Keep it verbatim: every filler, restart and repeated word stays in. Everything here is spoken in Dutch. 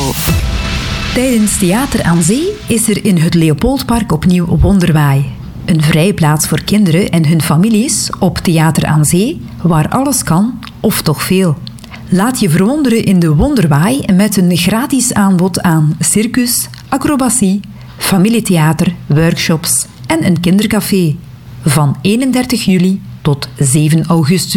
Tijdens Theater aan Zee is er in het Leopoldpark opnieuw Wonderwaai. Een vrije plaats voor kinderen en hun families op Theater aan Zee, waar alles kan, of toch veel. Laat je verwonderen in de Wonderwaai met een gratis aanbod aan circus, acrobatie, familietheater, workshops en een kindercafé. Van eenendertig juli tot zeven augustus.